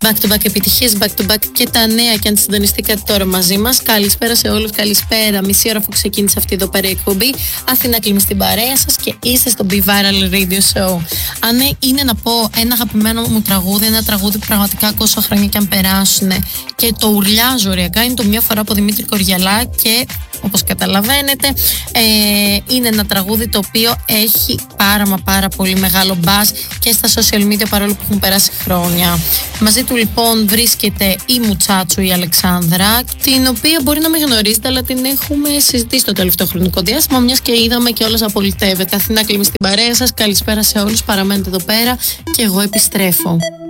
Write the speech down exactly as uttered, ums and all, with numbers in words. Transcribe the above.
back to back επιτυχίες, back to back και τα νέα. Και αν συντονιστήκατε τώρα μαζί μας, καλησπέρα σε όλους, καλησπέρα. Μισή ώρα που ξεκίνησε αυτή εδώ πέρα η εκπομπή. Αθηνά Κλίμη στην παρέα σας και είστε στο Be Viral Radio Show. Αν ναι, είναι να πω ένα αγαπημένο μου τραγούδι, ένα τραγούδι που πραγματικά όσα χρόνια και αν περάσουν και το ουρλιάζω ωριακά, είναι το Μια φορά από Δημήτρη Κοριαλά και όπως καταλαβαίνετε ε, είναι ένα τραγούδι το οποίο έχει πάρα μα πάρα πολύ μεγάλο buzz και στα social media παρόλο που έχουν περάσει χρόνια. Μαζί του λοιπόν βρίσκεται η Μουτσάτσου η Αλεξάνδρα, την οποία μπορεί να με γνωρίζετε αλλά την έχουμε συζητήσει το τελευταίο χρονικό διάστημα, μιας και είδαμε και όλες απολυτεύεται. Αθηνά Κλίμη στην παρέα σας, καλησπέρα σε όλους, παραμένετε εδώ πέρα και εγώ επιστρέφω.